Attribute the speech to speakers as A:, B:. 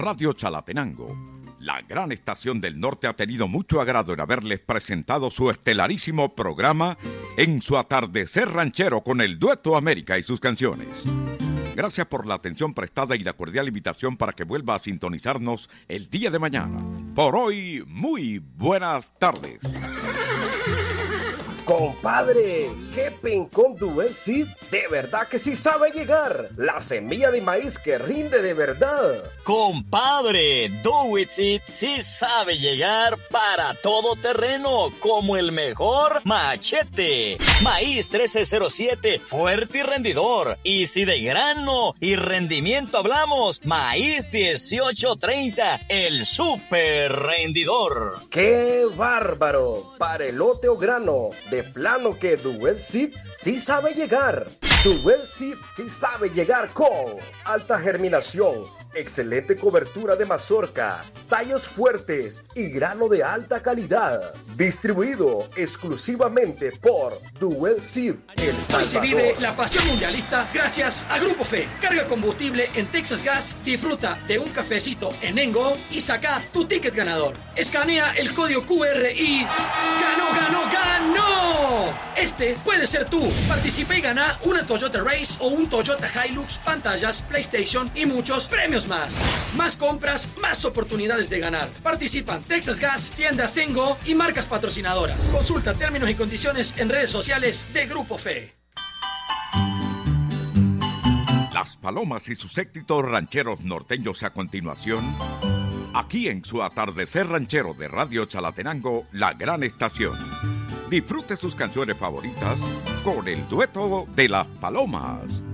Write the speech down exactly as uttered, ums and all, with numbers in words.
A: Radio Chalatenango. La gran estación del norte ha tenido mucho agrado en haberles presentado su estelarísimo programa en su atardecer ranchero con el Dueto América y sus canciones. Gracias por la atención prestada y la cordial invitación para que vuelva a sintonizarnos el día de mañana. Por hoy, muy buenas tardes.
B: Compadre, qué Pencom Dual Seed de verdad que sí sabe llegar. La semilla de maíz que rinde de verdad.
C: Compadre, Dual Seed sí sabe llegar para todo terreno, como el mejor machete. Maíz trece cero siete, fuerte y rendidor. Y si de grano y rendimiento hablamos, maíz dieciocho treinta, el super rendidor.
B: ¡Qué bárbaro! Para elote o grano, de plano que Dual Seed sí sabe llegar. Dual Seed sí sabe llegar con alta germinación, excelente cobertura de mazorca, tallos fuertes y grano de alta calidad. Distribuido exclusivamente por Dual Seed El Salvador.
D: Hoy se vive la pasión mundialista gracias a Grupo Fe. Carga combustible en Texas Gas, disfruta de un cafecito en Engo y saca tu ticket ganador. Escanea el código Q R y ¡ganó, ganó, ganó! Este puede ser tú. Participa y gana una Toyota Race o un Toyota Hilux, pantallas, PlayStation y muchos premios más. Más compras, más oportunidades de ganar. Participan Texas Gas, tiendas Engo y marcas patrocinadoras. Consulta términos y condiciones en redes sociales de Grupo Fe.
A: Las Palomas y sus éxitos rancheros norteños a continuación, aquí en su atardecer ranchero de Radio Chalatenango, la gran estación. Disfrute sus canciones favoritas con el Dueto de las Palomas.